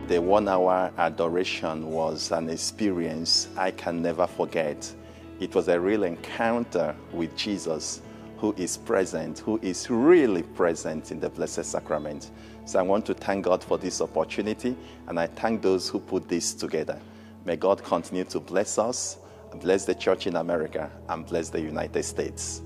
The 1 hour adoration was an experience I can never forget. It was a real encounter with Jesus, who is present, who is really present in the Blessed Sacrament. So I want to thank God for this opportunity, and I thank those who put this together. May God continue to bless us, bless the church in America, and bless the United States.